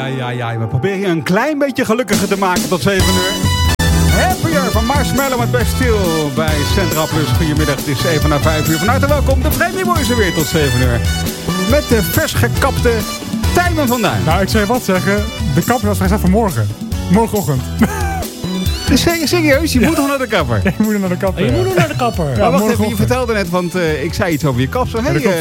Ja. We proberen je een klein beetje gelukkiger te maken tot 7 uur. Happier van Marshmallow met Best Stil bij Centraal Plus. Goedemiddag, het is even na 5 uur. Van harte welkom, de Vrij Boys er weer tot 7 uur. Met de vers gekapte Tijmen van Duin. Nou, ik zou je wat zeggen. De kapper was straks vanmorgen. Morgenochtend. Serieus, je moet nog naar de kapper. Je moet naar de kapper. Je moet nog naar de kapper. Ja, wacht even, je vertelde net, want ik zei iets over je kapsel.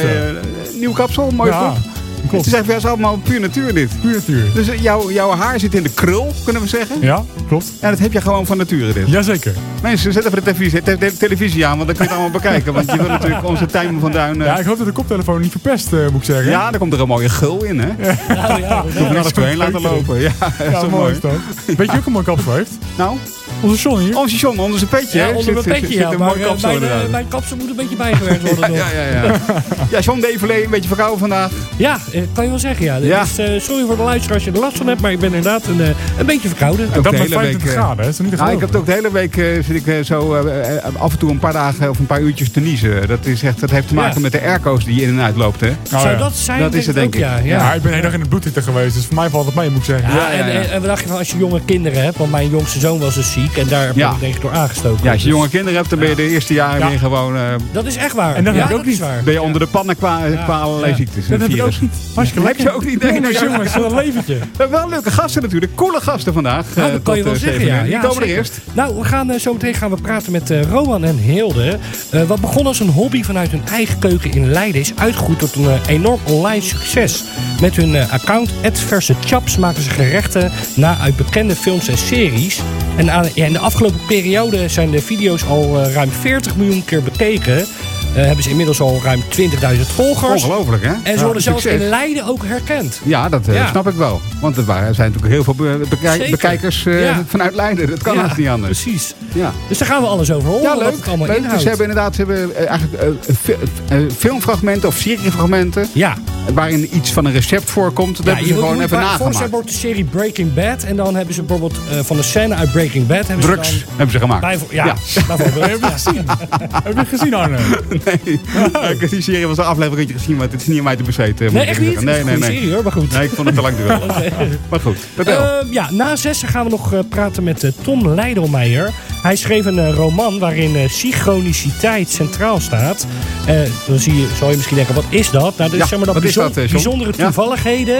Nieuw kapsel, mooi goed. Het is even allemaal puur natuur dit. Puur natuur. Dus jouw haar zit in de krul, kunnen we zeggen? Ja, klopt. En dat heb je gewoon van nature dit. Jazeker. Mensen, zet even de televisie aan, want dan kun je het allemaal bekijken. Want je wil natuurlijk onze Tijmen van Duin... Ja, ik hoop dat de koptelefoon niet verpest, moet ik zeggen. Ja, daar komt er een mooie gul in, hè? Ja. Je kan alles doorheen laten lopen. Ja, dat is mooi. Is dat. Weet je ook een mooi kapsel heeft? Nou? Onze John hier. Onze John, onder zijn petje. Ja, onder mijn petje, ja. Maar mijn kapsel moet een beetje bijgewerkt worden. Ja. Ja, John Deverlee, een beetje verkouden vandaag. Ja, kan je wel zeggen, ja. Ja. Dus, sorry voor de luisteraar als je er last van hebt, maar ik ben inderdaad een beetje verkouden. En dat met 25 graden, hè? Is dat niet te geloven? Ik heb het ook de hele week zit ik zo af en toe een paar dagen of een paar uurtjes te niezen. Dat heeft te maken met de airco's die in en uit loopt, hè? Zou dat zijn? Dat is het, denk ik. Ja, ik ben de hele dag in het bloedhitte geweest, dus voor mij valt het mee, moet ik zeggen. Ja. En wat dacht je van als je jonge kinderen hebt? Want mijn jongste zoon was dus ziek en daar ben ik denk ik door aangestoken. Ja, als je jonge kinderen hebt, dan ben je de eerste jaren weer gewoon... dat is echt waar. En dat heb ik ook niet. Ben je onder de pannen qua allerlei ziektes. Dat heb ik ook niet. Hartstikke lekker. Heb je ook niet. Nee, jongens, wat een leventje. We hebben wel leuke gasten natuurlijk. Coole gasten vandaag. Dat kan je wel zeggen, ja. Die komen er eerst. Nou, zometeen gaan we praten met Roman en Hilde. Wat begon als een hobby vanuit hun eigen keuken in Leiden is uitgegroeid tot een enorm online succes. Met hun account @versechaps maken ze gerechten na uit bekende films en series. En in de afgelopen periode zijn de video's al ruim 40 miljoen keer bekeken. Hebben ze inmiddels al ruim 20.000 volgers. Ongelooflijk, hè? En ze worden zelfs in Leiden ook herkend. Ja, dat snap ik wel. Want er zijn natuurlijk heel veel bekijkers vanuit Leiden. Dat kan haast niet anders. Precies. Ja. Dus daar gaan we alles over horen. Ja, leuk. Wat het allemaal inhoudt. Dus ze hebben eigenlijk filmfragmenten of seriefragmenten. Ja. Waarin iets van een recept voorkomt. Dat hebben ze gewoon even nagemaakt. Ze hebben de serie Breaking Bad. En dan hebben ze bijvoorbeeld van de scène uit Breaking Bad... Hebben ze gemaakt. Bijvoorbeeld. Heb je gezien? Heb je gezien, Arne? Nee. Ik heb die serie was een afleveringetje gezien, maar het is niet aan mij te besteden. Nee, echt niet? Nee. Serie, hoor, maar goed. Nee, ik vond het te lang duren. Maar goed, vertel. Na 6 gaan we nog praten met Tom Leidelmeijer. Hij schreef een roman waarin synchroniciteit centraal staat. Dan zal je misschien denken, wat is dat? Nou, dat is, zeg maar, bijzondere toevalligheden.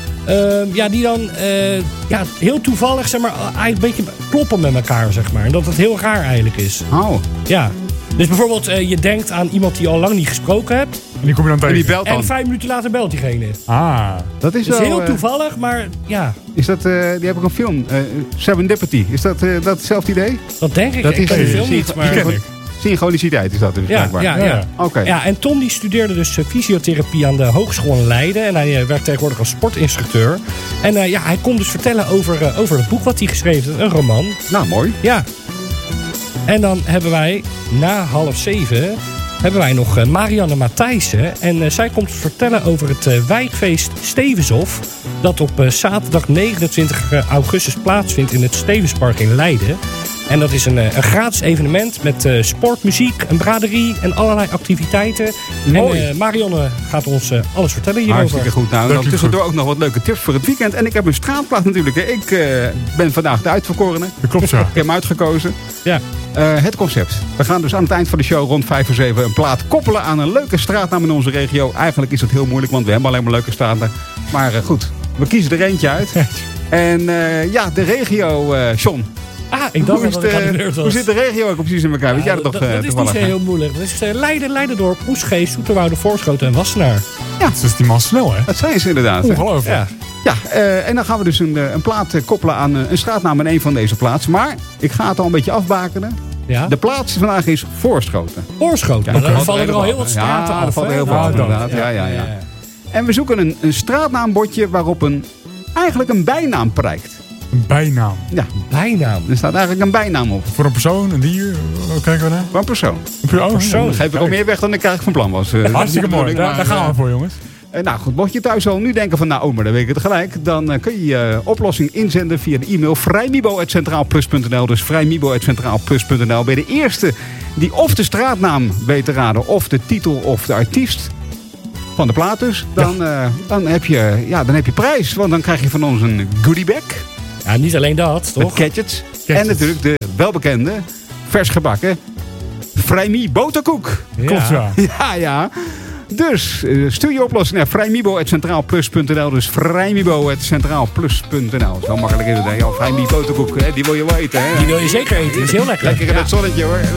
Die dan heel toevallig zeg maar, een beetje kloppen met elkaar, zeg maar. En dat het heel raar eigenlijk is. Oh. Ja. Dus bijvoorbeeld, je denkt aan iemand die je al lang niet gesproken hebt. En die kom je dan tegen. En die belt dan. En 5 minuten later belt diegene. Dat is dus wel... heel toevallig, maar ja. Is dat, die heb ik een film, Serendipity. Is dat hetzelfde idee? Dat denk ik. Dat ik ken de film niet, maar... Synchroniciteit is dat dus blijkbaar. Ja. Okay. Ja, en Tom die studeerde dus fysiotherapie aan de Hogeschool in Leiden. En hij werkt tegenwoordig als sportinstructeur. En hij komt dus vertellen over het boek wat hij geschreven heeft. Een roman. Nou, mooi. Ja. En dan hebben wij na 6:30 nog Marianne Matthijssen. En zij komt vertellen over het wijkfeest Stevenshof. Dat op zaterdag 29 augustus plaatsvindt in het Stevenspark in Leiden. En dat is een gratis evenement met sport, muziek, een braderie en allerlei activiteiten. Mooi. En Marianne gaat ons alles vertellen hierover. Hartstikke goed. Nou, dan tussendoor ook nog wat leuke tips voor het weekend. En ik heb een straatplaat natuurlijk. Ik ben vandaag de uitverkorene. Dat klopt zo. Ik heb hem uitgekozen. Ja. Het concept. We gaan dus aan het eind van de show rond 5 voor 7 een plaat koppelen aan een leuke straatnaam in onze regio. Eigenlijk is het heel moeilijk, want we hebben alleen maar leuke straten. Maar goed, we kiezen er eentje uit. En de regio, John. Ik dacht dat ik geannuleerd was. Hoe zit de regio ook precies in elkaar? Weet jij dat nog dat is niet zo heel moeilijk. Dat is Leiden, Leidendorp, Oesgeest, Zoeterwoude, Voorschoten en Wassenaar. Ja, dat is die man snel, hè? Dat zijn ze inderdaad. Ongelooflijk. Ja, en dan gaan we dus een plaat koppelen aan een straatnaam in een van deze plaatsen. Maar ik ga het al een beetje afbakenen. Ja? De plaats vandaag is Voorschoten. Voorschoten? Ja, dan vallen er al heel wat straten af. Ja, er valt heel veel af, inderdaad. Ja. En we zoeken een straatnaambordje waarop eigenlijk een bijnaam prijkt. Een bijnaam? Ja. Bijnaam? Er staat eigenlijk een bijnaam op. Voor een persoon, een dier? Hoe kijken we naar? Voor een persoon. Dan geef ik al meer weg dan ik eigenlijk van plan was. Hartstikke mooi. Daar gaan we voor, jongens. Nou goed, mocht je thuis al nu denken van maar dan weet ik het gelijk. Dan kun je je oplossing inzenden via de e-mail vrijmibo@centraalplus.nl. Dus vrijmibo@centraalplus.nl. Ben je de eerste die of de straatnaam weet te raden of de titel of de artiest. van de plaat dus. Dan heb je prijs. Want dan krijg je van ons een goodiebag. Ja, niet alleen dat, toch? Met gadgets. En natuurlijk de welbekende, vers gebakken, Vrijmi boterkoek. Ja. Klopt, ja. Ja. Dus stuur je oplossing naar vrijmibo@centraalplus.nl. Dus vrijmibo@centraalplus.nl. Zo makkelijk is het, hè? Ja, Vrijmi boterkoek, hè? Die wil je wel eten, hè? Die wil je zeker eten, dat is heel lekker. Lekker in het zonnetje, hoor.